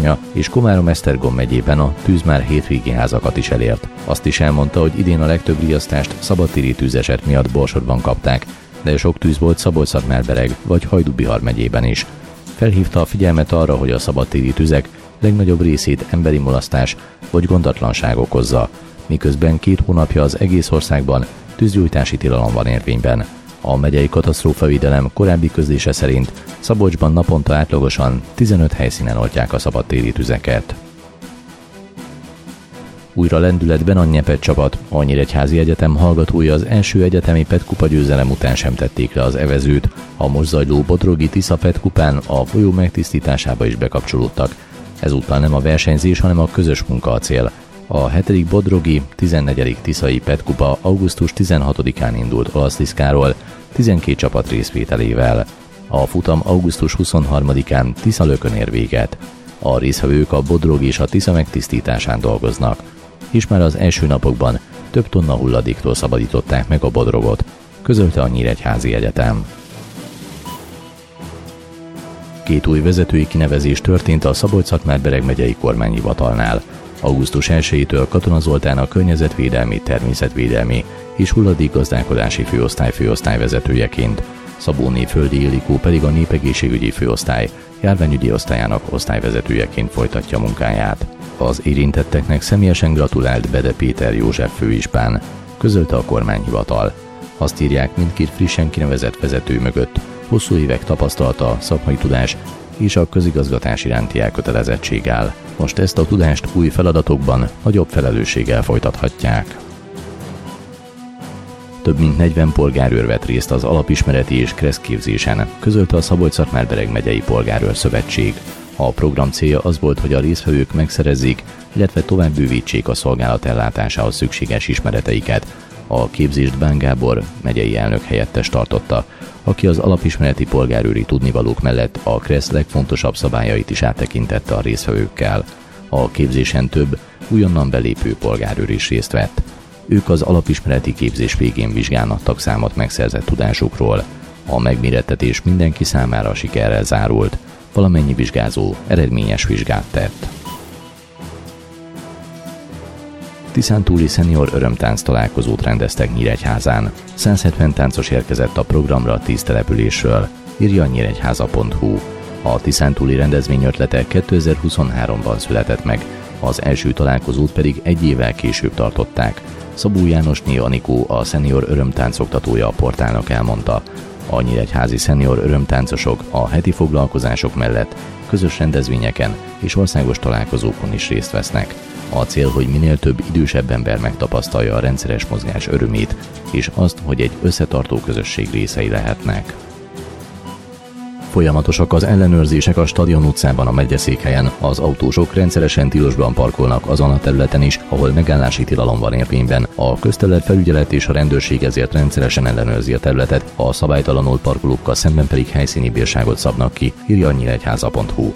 Bánya és Komárom-Esztergom megyében a tűz már hétvégi házakat is elért. Azt is elmondta, hogy idén a legtöbb riasztást szabadtéri tűzeset miatt Borsodban kapták, de sok tűz volt Szabolcs-Szatmár-Bereg vagy Hajdú-Bihar megyében is. Felhívta a figyelmet arra, hogy a szabadtéri tüzek legnagyobb részét emberi mulasztás vagy gondatlanság okozza, miközben 2 hónapja az egész országban tűzgyújtási tilalom van érvényben. A megyei katasztrófavédelem korábbi közlése szerint Szabolcsban naponta átlagosan 15 helyszínen oltják a szabadtéri tüzeket. Újra lendületben a Nyeped csapat, a Nyíregyházi Egyetem hallgatói az első egyetemi PET kupa győzelem után sem tették le az evezőt. A most zajló Bodrogi Tisza PET kupán a folyó megtisztításába is bekapcsolódtak. Ezúttal nem a versenyzés, hanem a közös munka a cél. A 7. Bodrogi, 14. Tiszai PET kupa augusztus 16-án indult Olasztiszkáról, 12 csapat részvételével. A futam augusztus 23-án Tiszalökön ér véget. A résztvevők a Bodrog és a Tisza megtisztításán dolgoznak, és már az első napokban több tonna hulladéktól szabadították meg a Bodrogot, közölte a Nyíregyházi Egyetem. 2 új vezetői kinevezés történt a Szabolcs-Szatmár-Bereg megyei kormányhivatalnál. Augusztus 1-től Katona Zoltán a környezetvédelmi, természetvédelmi és hulladékgazdálkodási főosztály főosztályvezetőjeként, Szabóné Földi Illikó pedig a népegészségügyi főosztály járványügyi osztályának osztályvezetőjeként folytatja munkáját. Az érintetteknek személyesen gratulált Bede Péter József főispán, közölte a kormányhivatal. Azt írják, mindkét frissen kinevezett vezető mögött hosszú évek tapasztalata, szakmai tudás és a közigazgatás iránti elkötelezettség áll. Most ezt a tudást új feladatokban nagyobb felelősséggel folytathatják. Több mint 40 polgárőr vett részt az alapismereti és kresszképzésen, közölte a Szabolcs-Szatmár-Bereg megyei polgárőr szövetség. A program célja az volt, hogy a résztvevők megszerezzék, illetve tovább bővítsék a szolgálat ellátásához szükséges ismereteiket. A képzést Bán Gábor megyei elnök helyettes tartotta, aki az alapismereti polgárőri tudnivalók mellett a KRESZ legfontosabb szabályait is áttekintette a résztvevőkkel. A képzésen több újonnan belépő polgárőr is részt vett. Ők az alapismereti képzés végén vizsgálnak számot megszerzett tudásukról. A megmérettetés mindenki számára sikerrel zárult. Valamennyi vizsgázó eredményes vizsgát tett. Tiszántúli szenior örömtánc találkozót rendeztek Nyíregyházán. 170 táncos érkezett a programra 10 településről, írja a nyíregyháza.hu. A tiszántúli rendezvény ötlete 2023-ban született meg, az első találkozót pedig 1 évvel később tartották. Szabó Jánosné Anikó, a szenior örömtánc oktatója a portálnak elmondta. A nyíregyházi szenior örömtáncosok a heti foglalkozások mellett közös rendezvényeken és országos találkozókon is részt vesznek. A cél, hogy minél több idősebb ember megtapasztalja a rendszeres mozgás örömét, és azt, hogy egy összetartó közösség részei lehetnek. Folyamatosak az ellenőrzések a Stadion utcában a megyeszékhelyen. Az autósok rendszeresen tilosban parkolnak azon a területen is, ahol megállási tilalom van érvényben. A közterületfelügyelet és a rendőrség ezért rendszeresen ellenőrzi a területet, a szabálytalanul parkolókkal szemben pedig helyszíni bírságot szabnak ki, írja a nyíregyháza.hu.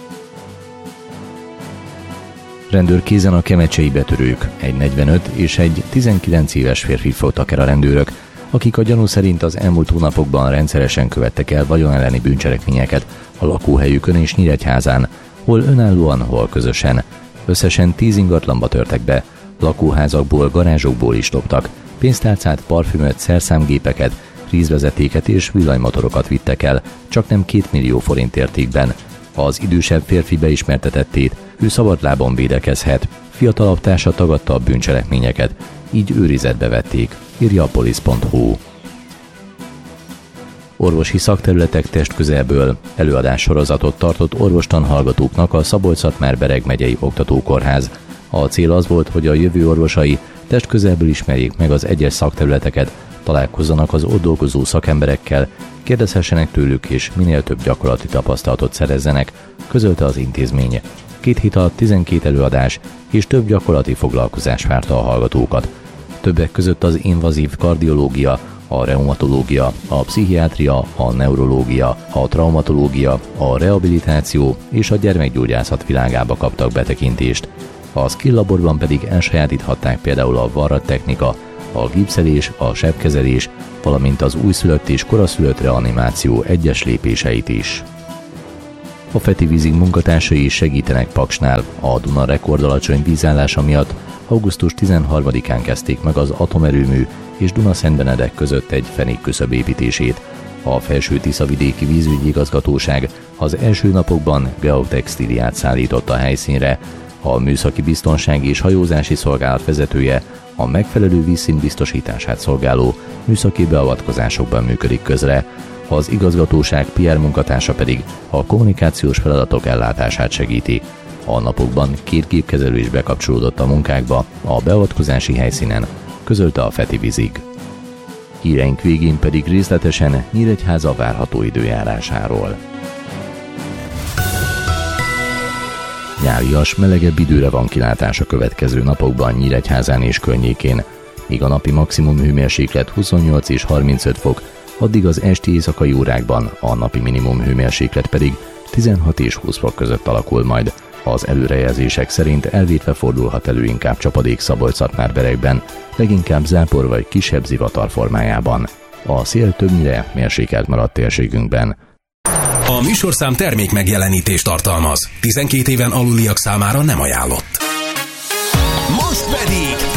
Rendőr kézen a kemecsei betörők, egy 45 és egy 19 éves férfit fogtak el a rendőrök, akik a gyanú szerint az elmúlt hónapokban rendszeresen követtek el vagyon elleni bűncselekményeket a lakóhelyükön és Nyíregyházán, hol önállóan, hol közösen. Összesen 10 ingatlanba törtek be, lakóházakból, garázsokból is loptak, pénztárcát, parfümöt, szerszámgépeket, vízvezetéket és villanymotorokat vittek el, csak nem 2 millió forint értékben. Az idősebb férfi beismertetettét, ő szabadlábon védekezhet, fiatalabb társa tagadta a bűncselekményeket, így őrizetbe vették, írja a polisz.hu. Orvosi szakterületek testközelből előadássorozatot tartott orvostanhallgatóknak a Szabolcs-Szatmár-Bereg megyei oktatókórház. A cél az volt, hogy a jövő orvosai testközelből ismerjék meg az egyes szakterületeket, találkozzanak az ott dolgozó szakemberekkel, kérdezhessenek tőlük és minél több gyakorlati tapasztalatot szerezzenek, közölte az intézmény. 2 hét alatt 12 előadás és több gyakorlati foglalkozás várta a hallgatókat. Többek között az invazív kardiológia, a reumatológia, a pszichiátria, a neurológia, a traumatológia, a rehabilitáció és a gyermekgyógyászat világába kaptak betekintést. A skill laborban pedig elsajátíthatták például a varrattechnika, a gipszelés, a sebkezelés, valamint az újszülött és koraszülött reanimáció egyes lépéseit is. A Feti Vízig munkatársai is segítenek Paksnál. A Duna rekordalacsony vízállása miatt augusztus 13-án kezdték meg az atomerőmű és Dunaszentbenedek között egy fenékküszöb építését. A Felső-Tiszavidéki Vízügyi Igazgatóság az első napokban geotextíliát szállított a helyszínre. A Műszaki Biztonsági és Hajózási Szolgálat vezetője a megfelelő vízszint biztosítását szolgáló műszaki beavatkozásokban működik közre. Az igazgatóság PR munkatársa pedig a kommunikációs feladatok ellátását segíti. A napokban 2 gépkezelő is bekapcsolódott a munkákba a beavatkozási helyszínen, közölte a Feti Vízig. Híreink végén pedig részletesen Nyíregyháza várható időjárásáról. Nyárias, melegebb időre van kilátás a következő napokban Nyíregyházán és környékén, míg a napi maximum hőmérséklet 28 és 35 fok, addig az esti éjszakai órákban a napi minimum hőmérséklet pedig 16 és 20 fok között alakul majd. Az előrejelzések szerint elvétve fordulhat elő inkább csapadék Szabolcs-Szatmár-Beregben, leginkább zápor vagy kisebb zivatar formájában. A szél többnyire mérsékelt maradt térségünkben. A műsorszám termék megjelenítést tartalmaz. 12 éven aluliak számára nem ajánlott. Most pedig